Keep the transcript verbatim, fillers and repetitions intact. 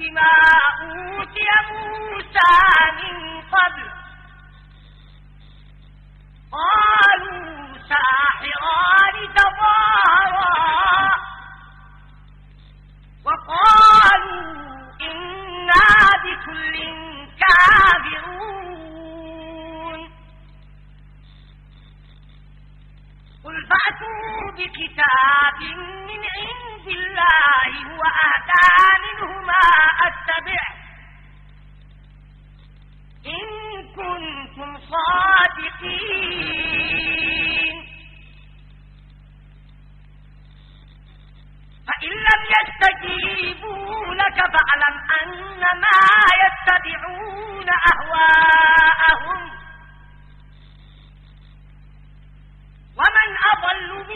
بما أوتي موسى من قبل قالوا ساحران تظاهرا وقالوا إنا بكل كافرون قل فأتوا بكتاب من عند الله وأهدى منهما أتبعه إن كنتم صادقين فإن لم يستجيبوا لك فاعلم أنما يتبعون أهواءهم ومن أضل